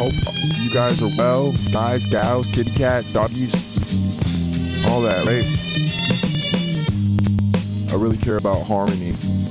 Hope you guys are well. Guys, gals, kitty cat, doggies, all that, right? I really care about harmony.